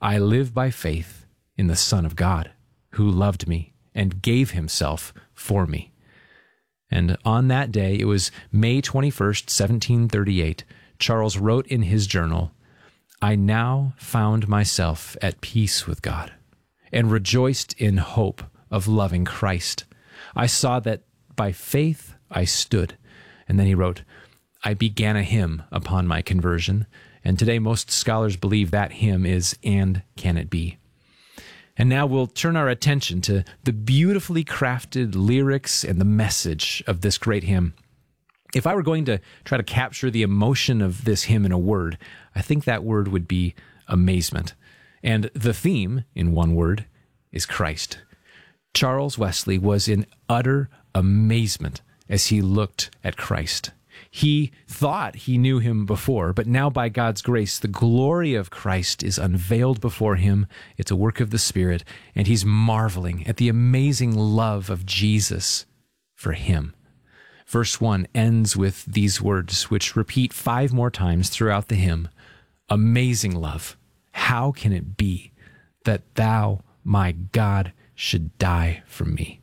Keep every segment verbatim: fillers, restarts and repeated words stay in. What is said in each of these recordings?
I live by faith in the Son of God, who loved me and gave himself for me. And on that day, it was May twenty-first, seventeen thirty-eight, Charles wrote in his journal, I now found myself at peace with God and rejoiced in hope of loving Christ. I saw that by faith I stood. And then he wrote, I began a hymn upon my conversion. And today most scholars believe that hymn is And Can It Be? And now we'll turn our attention to the beautifully crafted lyrics and the message of this great hymn. If I were going to try to capture the emotion of this hymn in a word, I think that word would be amazement. And the theme, in one word, is Christ. Charles Wesley was in utter amazement as he looked at Christ. He thought he knew him before, but now by God's grace, the glory of Christ is unveiled before him. It's a work of the Spirit, and he's marveling at the amazing love of Jesus for him. Verse one ends with these words, which repeat five more times throughout the hymn. Amazing love, how can it be that thou, my God, should die for me?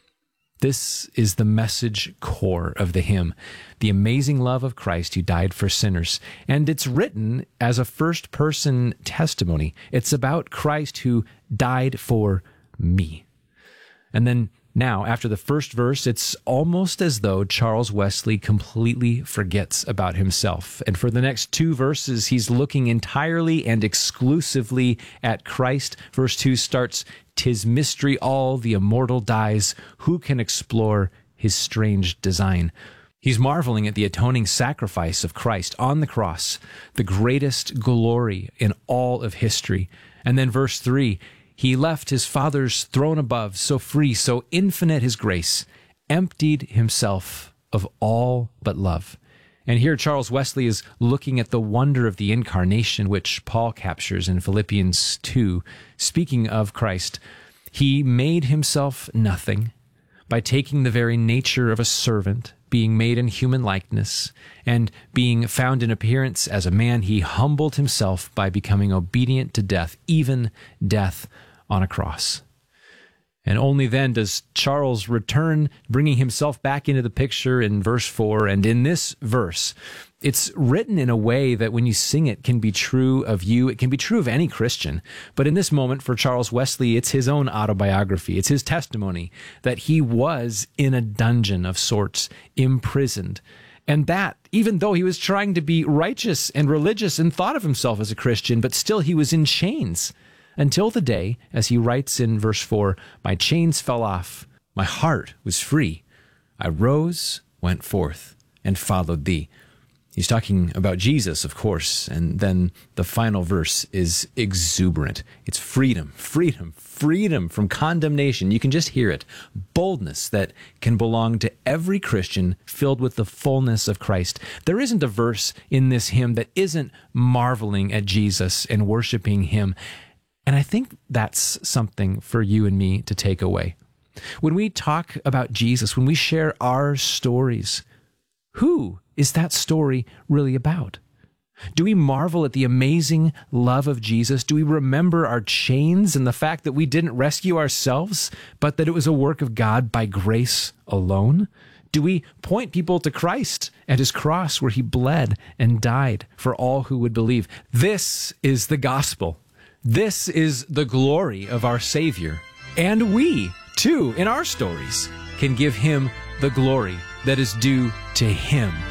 This is the message core of the hymn, the amazing love of Christ who died for sinners. And it's written as a first-person testimony. It's about Christ who died for me. And then now, after the first verse, it's almost as though Charles Wesley completely forgets about himself. And for the next two verses, he's looking entirely and exclusively at Christ. Verse two starts, "'Tis mystery all, the immortal dies. Who can explore his strange design?" He's marveling at the atoning sacrifice of Christ on the cross, the greatest glory in all of history. And then verse three, "He left his Father's throne above, so free, so infinite his grace, emptied himself of all but love." And here Charles Wesley is looking at the wonder of the incarnation, which Paul captures in Philippians two, speaking of Christ. He made himself nothing by taking the very nature of a servant, being made in human likeness, and being found in appearance as a man, he humbled himself by becoming obedient to death, even death on a cross. And only then does Charles return, bringing himself back into the picture in verse four. And in this verse, it's written in a way that when you sing it can be true of you. It can be true of any Christian. But in this moment for Charles Wesley, it's his own autobiography. It's his testimony that he was in a dungeon of sorts, imprisoned. And that, even though he was trying to be righteous and religious and thought of himself as a Christian, but still he was in chains. Until the day, as he writes in verse four, "My chains fell off, my heart was free. I rose, went forth, and followed thee." He's talking about Jesus, of course, and then the final verse is exuberant. It's freedom, freedom, freedom from condemnation. You can just hear it. Boldness that can belong to every Christian filled with the fullness of Christ. There isn't a verse in this hymn that isn't marveling at Jesus and worshiping him. And I think that's something for you and me to take away. When we talk about Jesus, when we share our stories, who is that story really about? Do we marvel at the amazing love of Jesus? Do we remember our chains and the fact that we didn't rescue ourselves, but that it was a work of God by grace alone? Do we point people to Christ at his cross where he bled and died for all who would believe? This is the gospel. This is the glory of our Savior. And we, too, in our stories, can give him the glory that is due to him.